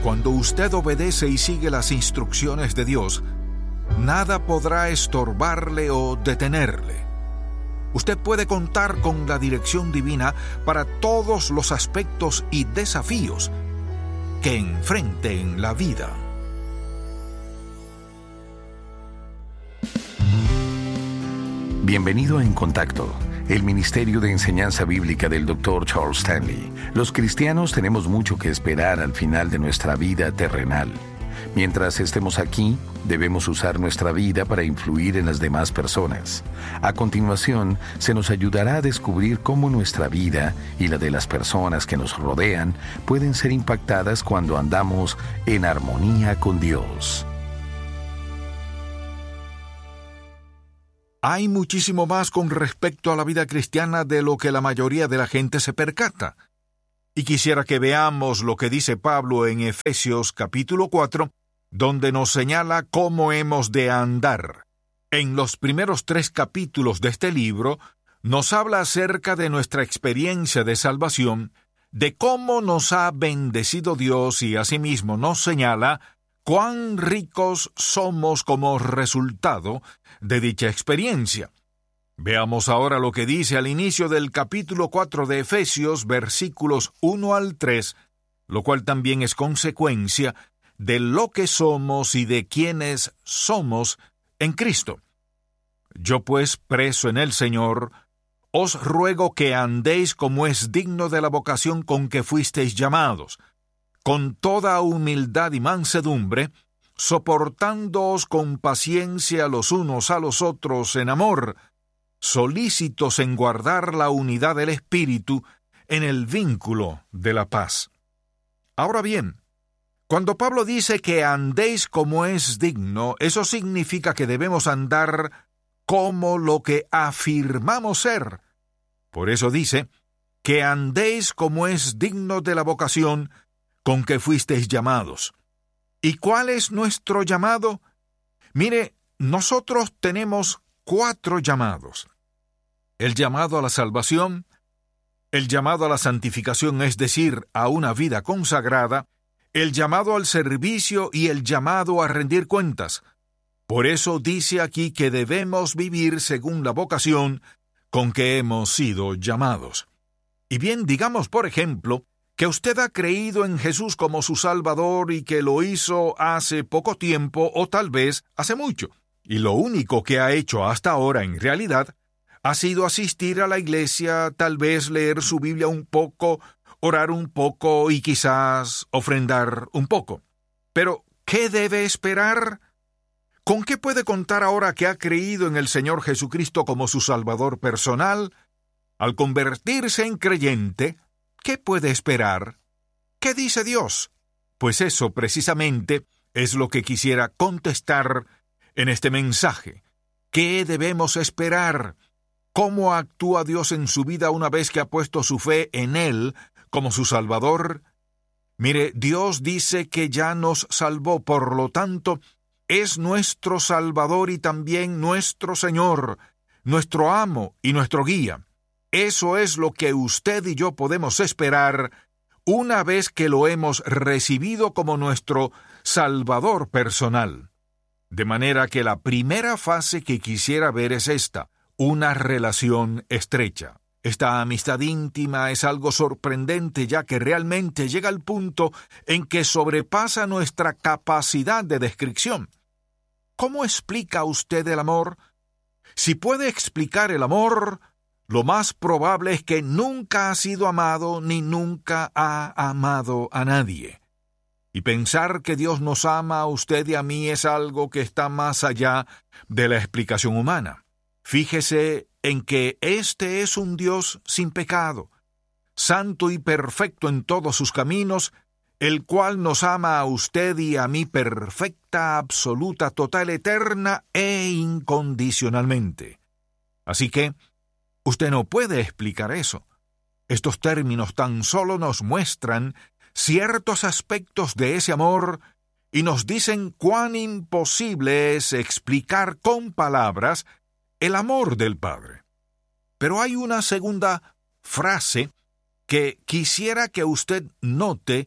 cuando usted obedece y sigue las instrucciones de Dios, nada podrá estorbarle o detenerle. Usted puede contar con la dirección divina para todos los aspectos y desafíos que enfrente en la vida. Bienvenido a En Contacto, el Ministerio de Enseñanza Bíblica del Dr. Charles Stanley. Los cristianos tenemos mucho que esperar al final de nuestra vida terrenal. Mientras estemos aquí, debemos usar nuestra vida para influir en las demás personas. A continuación, se nos ayudará a descubrir cómo nuestra vida y la de las personas que nos rodean pueden ser impactadas cuando andamos en armonía con Dios. Hay muchísimo más con respecto a la vida cristiana de lo que la mayoría de la gente se percata. Y quisiera que veamos lo que dice Pablo en Efesios capítulo 4, donde nos señala cómo hemos de andar. En los primeros 3 capítulos de este libro, nos habla acerca de nuestra experiencia de salvación, de cómo nos ha bendecido Dios y asimismo nos señala cuán ricos somos como resultado de dicha experiencia. Veamos ahora lo que dice al inicio del capítulo 4 de Efesios, versículos 1 al 3, lo cual también es consecuencia de lo que somos y de quienes somos en Cristo. Yo pues, preso en el Señor, os ruego que andéis como es digno de la vocación con que fuisteis llamados, con toda humildad y mansedumbre, soportándoos con paciencia los unos a los otros en amor, solícitos en guardar la unidad del Espíritu en el vínculo de la paz. Ahora bien, cuando Pablo dice que andéis como es digno, eso significa que debemos andar como lo que afirmamos ser. Por eso dice, que andéis como es digno de la vocación con que fuisteis llamados. ¿Y cuál es nuestro llamado? Mire, nosotros tenemos 4 llamados. El llamado a la salvación, el llamado a la santificación, es decir, a una vida consagrada, el llamado al servicio y el llamado a rendir cuentas. Por eso dice aquí que debemos vivir según la vocación con que hemos sido llamados. Y bien, digamos, por ejemplo, que usted ha creído en Jesús como su Salvador y que lo hizo hace poco tiempo o tal vez hace mucho. Y lo único que ha hecho hasta ahora en realidad ha sido asistir a la iglesia, tal vez leer su Biblia un poco, orar un poco y quizás ofrendar un poco. Pero, ¿qué debe esperar? ¿Con qué puede contar ahora que ha creído en el Señor Jesucristo como su Salvador personal? Al convertirse en creyente, ¿qué puede esperar? ¿Qué dice Dios? Pues eso precisamente es lo que quisiera contestar en este mensaje. ¿Qué debemos esperar? ¿Cómo actúa Dios en su vida una vez que ha puesto su fe en Él como su Salvador? Mire, Dios dice que ya nos salvó, por lo tanto, es nuestro Salvador y también nuestro Señor, nuestro amo y nuestro guía. Eso es lo que usted y yo podemos esperar una vez que lo hemos recibido como nuestro Salvador personal. De manera que la primera fase que quisiera ver es esta, una relación estrecha. Esta amistad íntima es algo sorprendente, ya que realmente llega al punto en que sobrepasa nuestra capacidad de descripción. ¿Cómo explica usted el amor? Si puede explicar el amor, lo más probable es que nunca ha sido amado ni nunca ha amado a nadie. Y pensar que Dios nos ama a usted y a mí es algo que está más allá de la explicación humana. Fíjese en que este es un Dios sin pecado, santo y perfecto en todos sus caminos, el cual nos ama a usted y a mí perfecta, absoluta, total, eterna e incondicionalmente. Así que, usted no puede explicar eso. Estos términos tan solo nos muestran ciertos aspectos de ese amor y nos dicen cuán imposible es explicar con palabras el amor del Padre. Pero hay una segunda frase que quisiera que usted note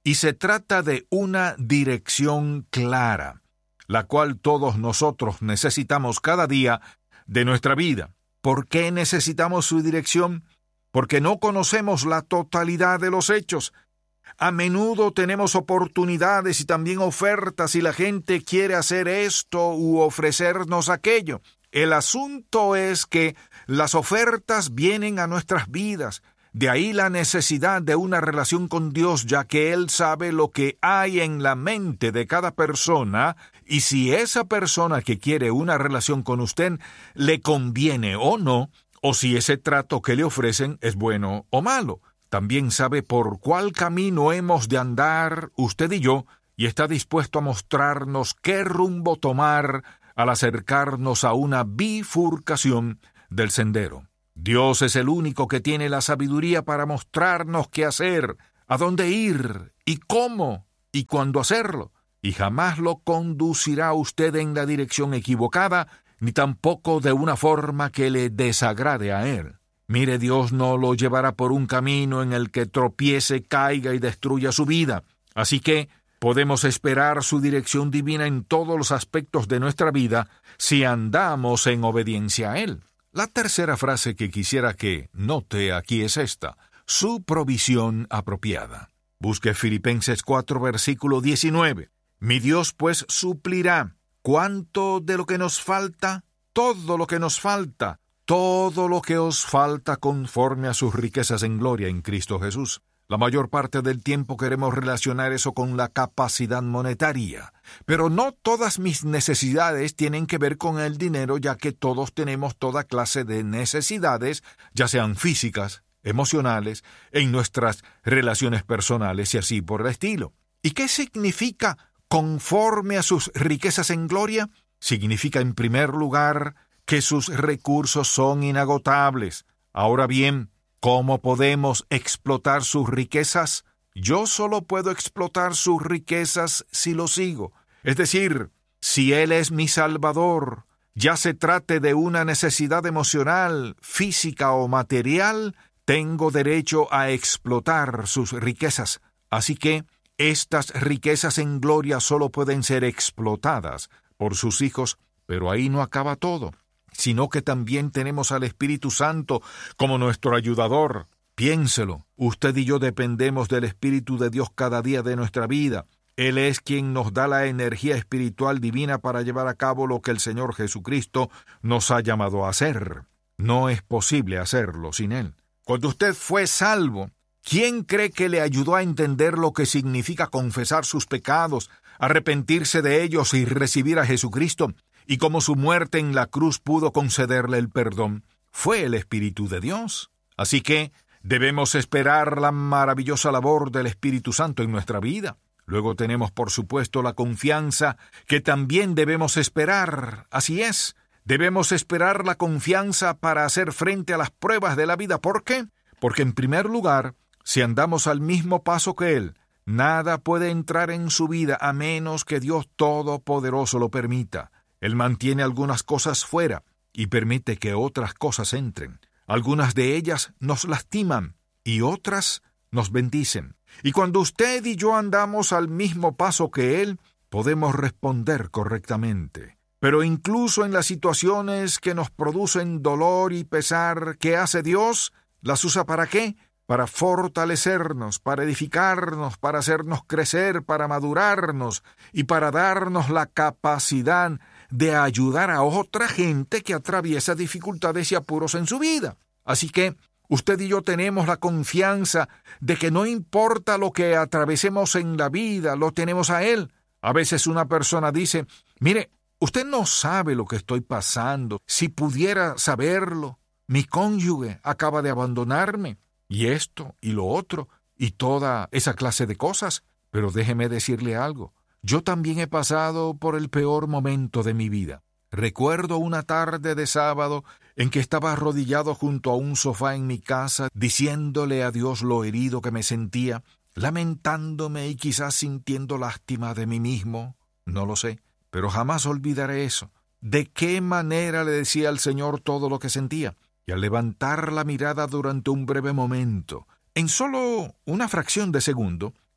y se trata de una dirección clara, la cual todos nosotros necesitamos cada día de nuestra vida. ¿Por qué necesitamos su dirección? Porque no conocemos la totalidad de los hechos. A menudo tenemos oportunidades y también ofertas y la gente quiere hacer esto u ofrecernos aquello. El asunto es que las ofertas vienen a nuestras vidas. De ahí la necesidad de una relación con Dios, ya que Él sabe lo que hay en la mente de cada persona, y si esa persona que quiere una relación con usted le conviene o no, o si ese trato que le ofrecen es bueno o malo. También sabe por cuál camino hemos de andar usted y yo, y está dispuesto a mostrarnos qué rumbo tomar al acercarnos a una bifurcación del sendero. Dios es el único que tiene la sabiduría para mostrarnos qué hacer, a dónde ir, y cómo, y cuándo hacerlo. Y jamás lo conducirá usted en la dirección equivocada, ni tampoco de una forma que le desagrade a Él. Mire, Dios no lo llevará por un camino en el que tropiece, caiga y destruya su vida. Así que podemos esperar su dirección divina en todos los aspectos de nuestra vida si andamos en obediencia a Él. La tercera frase que quisiera que note aquí es esta: su provisión apropiada. Busque Filipenses 4, versículo 19. Mi Dios pues suplirá. ¿Cuánto de lo que nos falta? Todo lo que nos falta. Todo lo que os falta conforme a sus riquezas en gloria en Cristo Jesús. La mayor parte del tiempo queremos relacionar eso con la capacidad monetaria. Pero no todas mis necesidades tienen que ver con el dinero, ya que todos tenemos toda clase de necesidades, ya sean físicas, emocionales, en nuestras relaciones personales y así por el estilo. ¿Y qué significa conforme a sus riquezas en gloria? Significa, en primer lugar, que sus recursos son inagotables. Ahora bien, ¿cómo podemos explotar sus riquezas? Yo solo puedo explotar sus riquezas si lo sigo. Es decir, si Él es mi Salvador, ya se trate de una necesidad emocional, física o material, tengo derecho a explotar sus riquezas. Así que estas riquezas en gloria solo pueden ser explotadas por sus hijos, pero ahí no acaba todo, sino que también tenemos al Espíritu Santo como nuestro ayudador. Piénselo, usted y yo dependemos del Espíritu de Dios cada día de nuestra vida. Él es quien nos da la energía espiritual divina para llevar a cabo lo que el Señor Jesucristo nos ha llamado a hacer. No es posible hacerlo sin Él. Cuando usted fue salvo, ¿quién cree que le ayudó a entender lo que significa confesar sus pecados, arrepentirse de ellos y recibir a Jesucristo? Y cómo su muerte en la cruz pudo concederle el perdón. Fue el Espíritu de Dios. Así que debemos esperar la maravillosa labor del Espíritu Santo en nuestra vida. Luego tenemos, por supuesto, la confianza que también debemos esperar. Así es, debemos esperar la confianza para hacer frente a las pruebas de la vida. ¿Por qué? Porque en primer lugar, si andamos al mismo paso que Él, nada puede entrar en su vida a menos que Dios Todopoderoso lo permita. Él mantiene algunas cosas fuera y permite que otras cosas entren. Algunas de ellas nos lastiman y otras nos bendicen. Y cuando usted y yo andamos al mismo paso que Él, podemos responder correctamente. Pero incluso en las situaciones que nos producen dolor y pesar, ¿qué hace Dios? ¿Las usa para qué? Para fortalecernos, para edificarnos, para hacernos crecer, para madurarnos y para darnos la capacidad de ayudar a otra gente que atraviesa dificultades y apuros en su vida. Así que usted y yo tenemos la confianza de que no importa lo que atravesemos en la vida, lo tenemos a Él. A veces una persona dice, mire, usted no sabe lo que estoy pasando. Si pudiera saberlo, mi cónyuge acaba de abandonarme, y esto, y lo otro, y toda esa clase de cosas. Pero déjeme decirle algo. Yo también he pasado por el peor momento de mi vida. Recuerdo una tarde de sábado en que estaba arrodillado junto a un sofá en mi casa, diciéndole a Dios lo herido que me sentía, lamentándome y quizás sintiendo lástima de mí mismo. No lo sé, pero jamás olvidaré eso. ¿De qué manera le decía al Señor todo lo que sentía? Y al levantar la mirada durante un breve momento, en solo una fracción de segundo,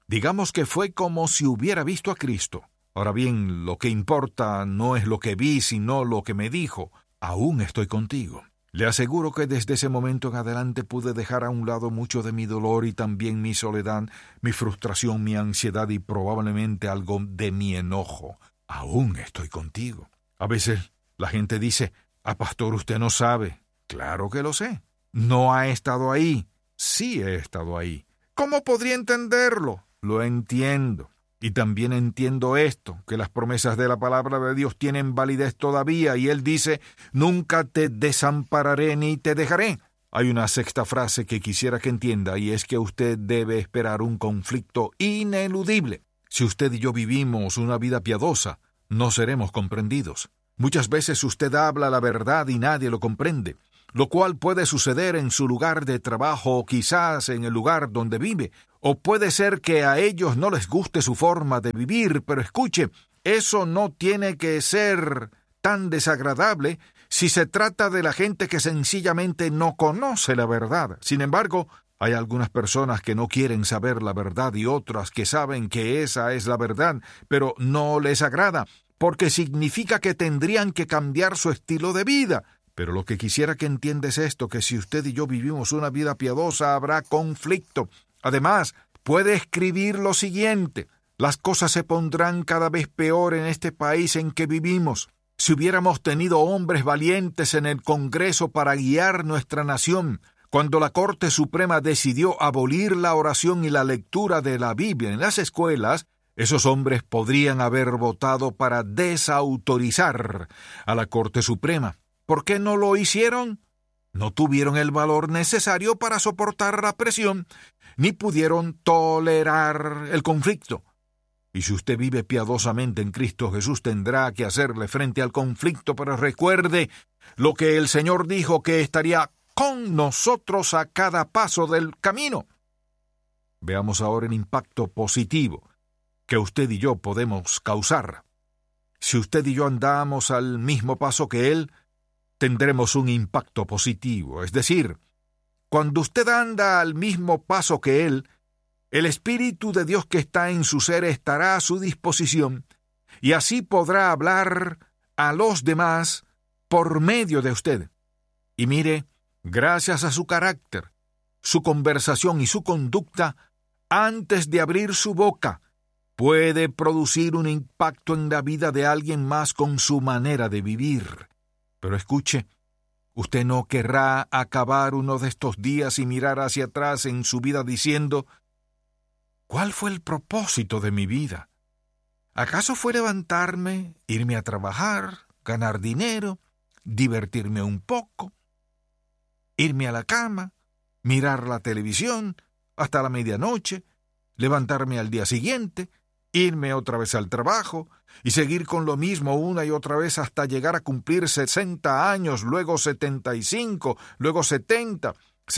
Digamos que fue como si hubiera visto a Cristo. Ahora bien, lo que importa no es lo que vi, sino lo que me dijo. Aún estoy contigo. Le aseguro que desde ese momento en adelante pude dejar a un lado mucho de mi dolor y también mi soledad, mi frustración, mi ansiedad y probablemente algo de mi enojo. Aún estoy contigo. A veces la gente dice, pastor, usted no sabe. Claro que lo sé. No ha estado ahí. Sí he estado ahí. ¿Cómo podría entenderlo? Lo entiendo. Y también entiendo esto, que las promesas de la palabra de Dios tienen validez todavía, y Él dice, nunca te desampararé ni te dejaré. Hay una sexta frase que quisiera que entienda, y es que usted debe esperar un conflicto ineludible. Si usted y yo vivimos una vida piadosa, no seremos comprendidos. Muchas veces usted habla la verdad y nadie lo comprende, lo cual puede suceder en su lugar de trabajo o quizás en el lugar donde vive. O puede ser que a ellos no les guste su forma de vivir, pero escuche, eso no tiene que ser tan desagradable si se trata de la gente que sencillamente no conoce la verdad. Sin embargo, hay algunas personas que no quieren saber la verdad y otras que saben que esa es la verdad, pero no les agrada, porque significa que tendrían que cambiar su estilo de vida. Pero lo que quisiera que entienda es esto, que si usted y yo vivimos una vida piadosa, habrá conflicto. Además, puede escribir lo siguiente: las cosas se pondrán cada vez peor en este país en que vivimos. Si hubiéramos tenido hombres valientes en el Congreso para guiar nuestra nación, cuando la Corte Suprema decidió abolir la oración y la lectura de la Biblia en las escuelas, esos hombres podrían haber votado para desautorizar a la Corte Suprema. ¿Por qué no lo hicieron? No tuvieron el valor necesario para soportar la presión, ni pudieron tolerar el conflicto. Y si usted vive piadosamente en Cristo Jesús, tendrá que hacerle frente al conflicto, pero recuerde lo que el Señor dijo, que estaría con nosotros a cada paso del camino. Veamos ahora el impacto positivo que usted y yo podemos causar. Si usted y yo andamos al mismo paso que Él, tendremos un impacto positivo. Es decir, cuando usted anda al mismo paso que Él, el Espíritu de Dios que está en su ser estará a su disposición, y así podrá hablar a los demás por medio de usted. Y mire, gracias a su carácter, su conversación y su conducta, antes de abrir su boca, puede producir un impacto en la vida de alguien más con su manera de vivir. Pero escuche, usted no querrá acabar uno de estos días y mirar hacia atrás en su vida diciendo, ¿cuál fue el propósito de mi vida? ¿Acaso fue levantarme, irme a trabajar, ganar dinero, divertirme un poco, irme a la cama, mirar la televisión hasta la medianoche, levantarme al día siguiente, irme otra vez al trabajo y seguir con lo mismo una y otra vez hasta llegar a cumplir 60 años, luego 75, luego 70,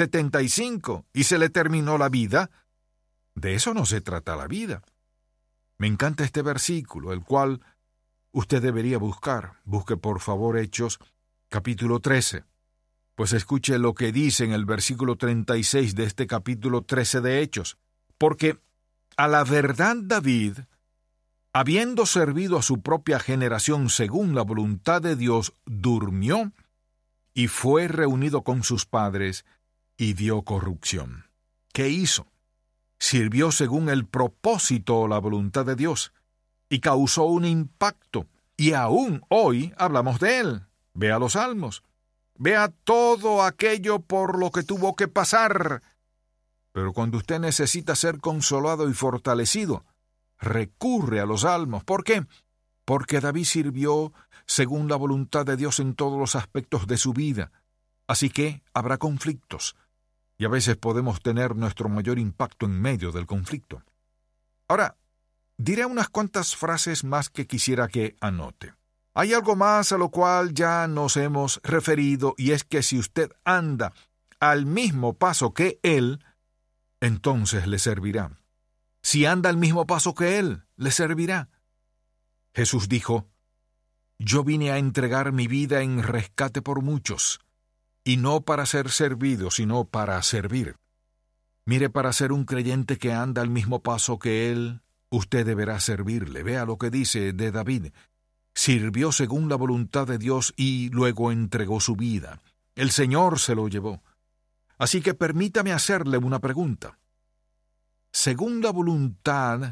75 y se le terminó la vida? De eso no se trata la vida. Me encanta este versículo, el cual usted debería buscar. Busque por favor Hechos, capítulo 13. Pues escuche lo que dice en el versículo 36 de este capítulo 13 de Hechos. Porque a la verdad David, habiendo servido a su propia generación según la voluntad de Dios, durmió y fue reunido con sus padres y vio corrupción. ¿Qué hizo? Sirvió según el propósito o la voluntad de Dios y causó un impacto. Y aún hoy hablamos de él. Vea los Salmos. Vea todo aquello por lo que tuvo que pasar. Pero cuando usted necesita ser consolado y fortalecido, recurre a los Salmos. ¿Por qué? Porque David sirvió según la voluntad de Dios en todos los aspectos de su vida. Así que habrá conflictos. Y a veces podemos tener nuestro mayor impacto en medio del conflicto. Ahora, diré unas cuantas frases más que quisiera que anote. Hay algo más a lo cual ya nos hemos referido, y es que si usted anda al mismo paso que Él, entonces le servirá. Si anda al mismo paso que Él, le servirá. Jesús dijo, «Yo vine a entregar mi vida en rescate por muchos, y no para ser servido, sino para servir». Mire, para ser un creyente que anda al mismo paso que Él, usted deberá servirle. Vea lo que dice de David. Sirvió según la voluntad de Dios y luego entregó su vida. El Señor se lo llevó. Así que permítame hacerle una pregunta. Según la voluntad,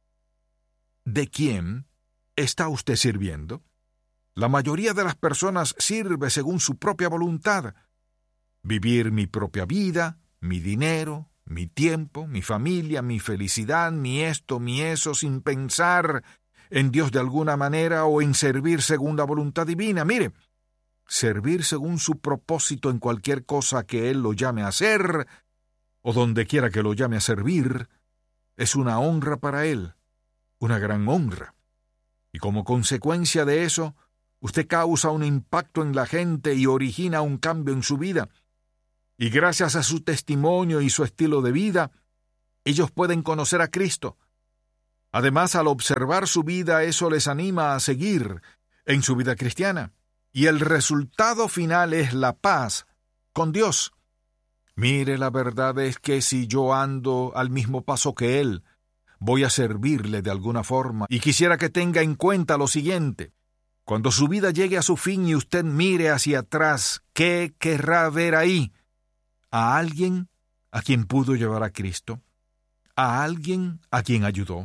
¿de quién está usted sirviendo? La mayoría de las personas sirve según su propia voluntad. Vivir mi propia vida, mi dinero, mi tiempo, mi familia, mi felicidad, mi esto, mi eso, sin pensar en Dios de alguna manera o en servir según la voluntad divina. Mire, servir según su propósito en cualquier cosa que Él lo llame a hacer, o donde quiera que lo llame a servir, es una honra para Él, una gran honra. Y como consecuencia de eso, usted causa un impacto en la gente y origina un cambio en su vida. Y gracias a su testimonio y su estilo de vida, ellos pueden conocer a Cristo. Además, al observar su vida, eso les anima a seguir en su vida cristiana. Y el resultado final es la paz con Dios. Mire, la verdad es que si yo ando al mismo paso que Él, voy a servirle de alguna forma. Y quisiera que tenga en cuenta lo siguiente. Cuando su vida llegue a su fin y usted mire hacia atrás, ¿qué querrá ver ahí? ¿A alguien a quien pudo llevar a Cristo? ¿A alguien a quien ayudó?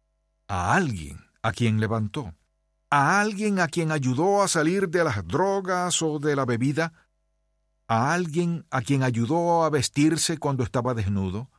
¿A alguien a quien levantó? ¿A alguien a quien ayudó a salir de las drogas o de la bebida? ¿A alguien a quien ayudó a vestirse cuando estaba desnudo?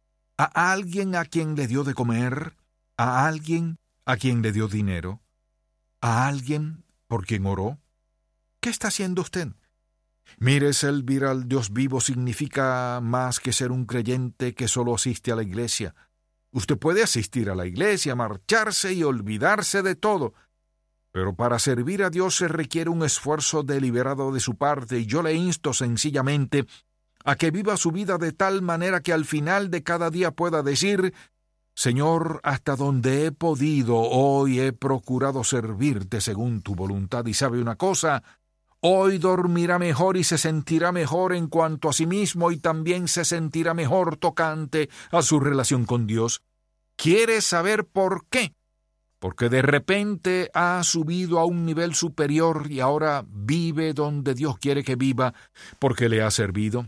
¿A alguien a quien le dio de comer? ¿A alguien a quien le dio dinero? ¿A alguien por quien oró? ¿Qué está haciendo usted? Mire, servir al Dios vivo significa más que ser un creyente que solo asiste a la iglesia. Usted puede asistir a la iglesia, marcharse y olvidarse de todo, pero para servir a Dios se requiere un esfuerzo deliberado de su parte, y yo le insto sencillamente a que viva su vida de tal manera que al final de cada día pueda decir: Señor, hasta donde he podido, hoy he procurado servirte según tu voluntad. Y sabe una cosa, hoy dormirá mejor y se sentirá mejor en cuanto a sí mismo, y también se sentirá mejor tocante a su relación con Dios. ¿Quiere saber por qué? Porque de repente ha subido a un nivel superior y ahora vive donde Dios quiere que viva, porque le ha servido.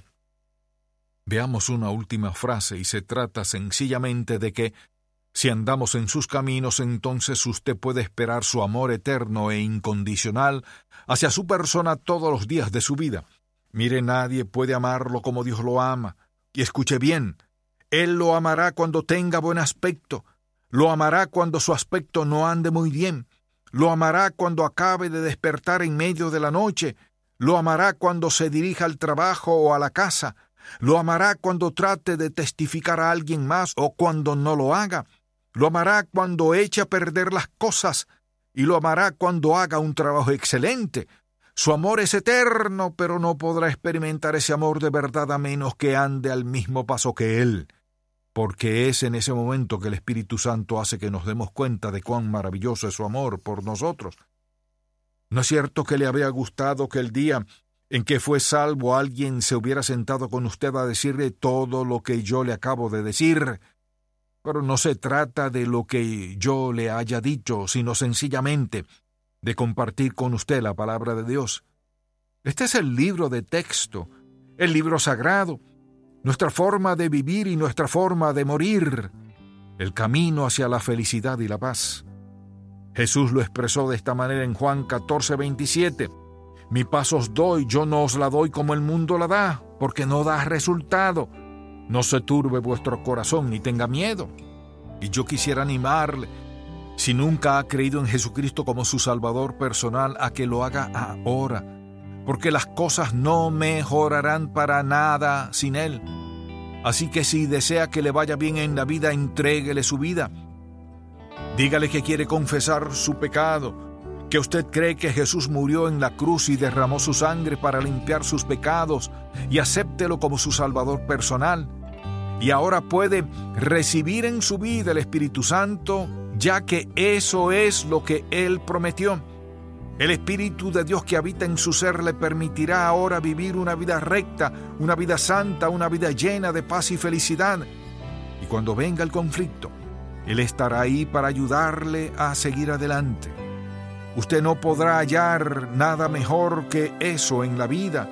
Veamos una última frase, y se trata sencillamente de que si andamos en sus caminos, entonces usted puede esperar su amor eterno e incondicional hacia su persona todos los días de su vida. Mire, nadie puede amarlo como Dios lo ama. Y escuche bien, Él lo amará cuando tenga buen aspecto, lo amará cuando su aspecto no ande muy bien, lo amará cuando acabe de despertar en medio de la noche, lo amará cuando se dirija al trabajo o a la casa, lo amará cuando trate de testificar a alguien más o cuando no lo haga, lo amará cuando eche a perder las cosas y lo amará cuando haga un trabajo excelente. Su amor es eterno, pero no podrá experimentar ese amor de verdad a menos que ande al mismo paso que Él, porque es en ese momento que el Espíritu Santo hace que nos demos cuenta de cuán maravilloso es su amor por nosotros. ¿No es cierto que le habría gustado que el día en que fue salvo alguien se hubiera sentado con usted a decirle todo lo que yo le acabo de decir? Pero no se trata de lo que yo le haya dicho, sino sencillamente de compartir con usted la palabra de Dios. Este es el libro de texto, el libro sagrado, nuestra forma de vivir y nuestra forma de morir, el camino hacia la felicidad y la paz. Jesús lo expresó de esta manera en Juan 14:27. Mi paz os doy, yo no os la doy como el mundo la da, porque no da resultado. No se turbe vuestro corazón ni tenga miedo. Y yo quisiera animarle, si nunca ha creído en Jesucristo como su Salvador personal, a que lo haga ahora, porque las cosas no mejorarán para nada sin Él. Así que si desea que le vaya bien en la vida, entréguele su vida. Dígale que quiere confesar su pecado, que usted cree que Jesús murió en la cruz y derramó su sangre para limpiar sus pecados, y acéptelo como su Salvador personal. Y ahora puede recibir en su vida el Espíritu Santo, ya que eso es lo que Él prometió. El Espíritu de Dios que habita en su ser le permitirá ahora vivir una vida recta, una vida santa, una vida llena de paz y felicidad. Y cuando venga el conflicto, Él estará ahí para ayudarle a seguir adelante. Usted no podrá hallar nada mejor que eso en la vida.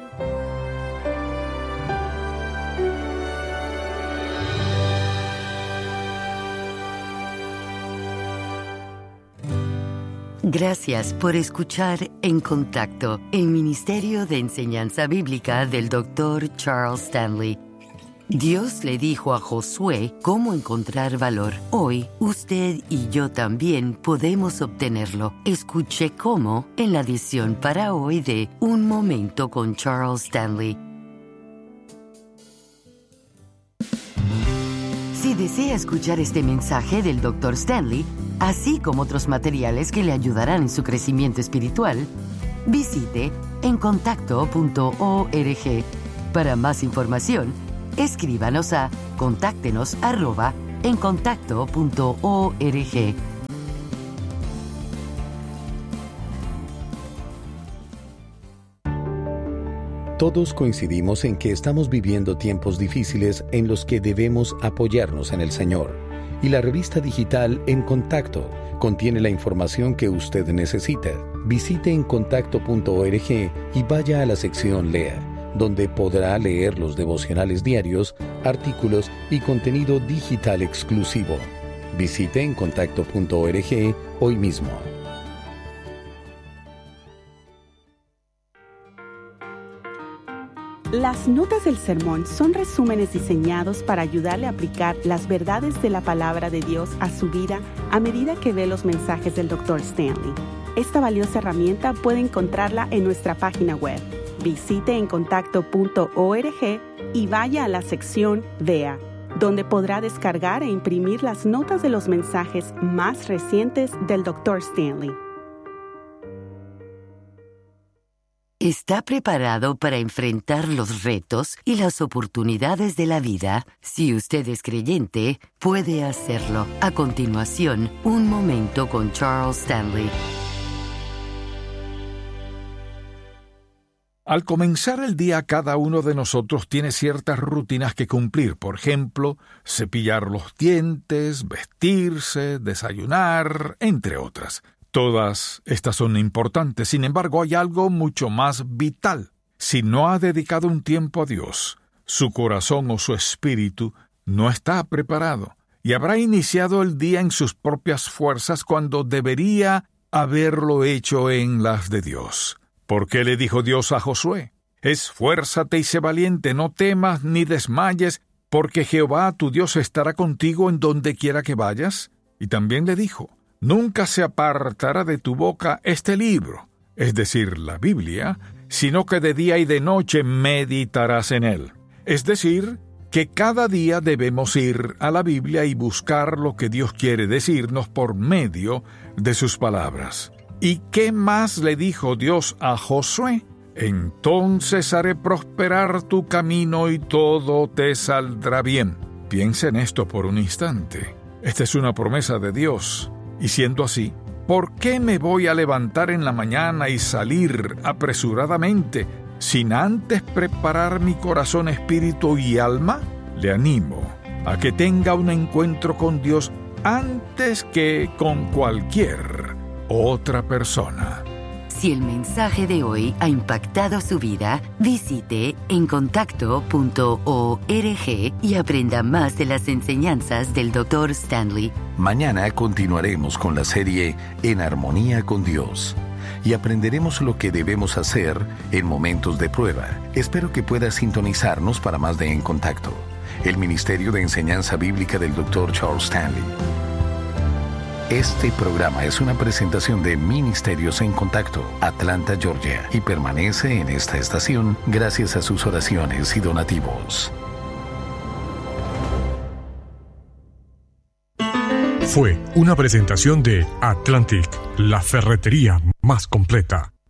Gracias por escuchar En Contacto, el Ministerio de Enseñanza Bíblica del Dr. Charles Stanley. Dios le dijo a Josué cómo encontrar valor. Hoy, usted y yo también podemos obtenerlo. Escuche cómo en la edición para hoy de Un Momento con Charles Stanley. Si desea escuchar este mensaje del Dr. Stanley, así como otros materiales que le ayudarán en su crecimiento espiritual, visite encontacto.org. Para más información, escríbanos a contáctenos@encontacto.org. Todos coincidimos en que estamos viviendo tiempos difíciles en los que debemos apoyarnos en el Señor. Y la revista digital En Contacto contiene la información que usted necesita. Visite encontacto.org y vaya a la sección Lea, donde podrá leer los devocionales diarios, artículos y contenido digital exclusivo. Visite encontacto.org hoy mismo. Las notas del sermón son resúmenes diseñados para ayudarle a aplicar las verdades de la palabra de Dios a su vida a medida que ve los mensajes del Dr. Stanley. Esta valiosa herramienta puede encontrarla en nuestra página web. Visite encontacto.org y vaya a la sección Vea, donde podrá descargar e imprimir las notas de los mensajes más recientes del Dr. Stanley. ¿Está preparado para enfrentar los retos y las oportunidades de la vida? Si usted es creyente, puede hacerlo. A continuación, Un Momento con Charles Stanley. Al comenzar el día, cada uno de nosotros tiene ciertas rutinas que cumplir. Por ejemplo, cepillar los dientes, vestirse, desayunar, entre otras. Todas estas son importantes, sin embargo, hay algo mucho más vital. Si no ha dedicado un tiempo a Dios, su corazón o su espíritu no está preparado y habrá iniciado el día en sus propias fuerzas cuando debería haberlo hecho en las de Dios. ¿Por qué le dijo Dios a Josué? Esfuérzate y sé valiente, no temas ni desmayes, porque Jehová tu Dios estará contigo en donde quiera que vayas. Y también le dijo, nunca se apartará de tu boca este libro, es decir, la Biblia, sino que de día y de noche meditarás en él. Es decir, que cada día debemos ir a la Biblia y buscar lo que Dios quiere decirnos por medio de sus palabras. ¿Y qué más le dijo Dios a Josué? Entonces haré prosperar tu camino y todo te saldrá bien. Piensa en esto por un instante. Esta es una promesa de Dios. Y siendo así, ¿por qué me voy a levantar en la mañana y salir apresuradamente sin antes preparar mi corazón, espíritu y alma? Le animo a que tenga un encuentro con Dios antes que con cualquier otra persona. Si el mensaje de hoy ha impactado su vida, visite encontacto.org y aprenda más de las enseñanzas del Dr. Stanley. Mañana continuaremos con la serie En Armonía con Dios y aprenderemos lo que debemos hacer en momentos de prueba. Espero que pueda sintonizarnos para más de En Contacto, el Ministerio de Enseñanza Bíblica del Dr. Charles Stanley. Este programa es una presentación de Ministerios en Contacto, Atlanta, Georgia, y permanece en esta estación gracias a sus oraciones y donativos. Fue una presentación de Atlantic, la ferretería más completa.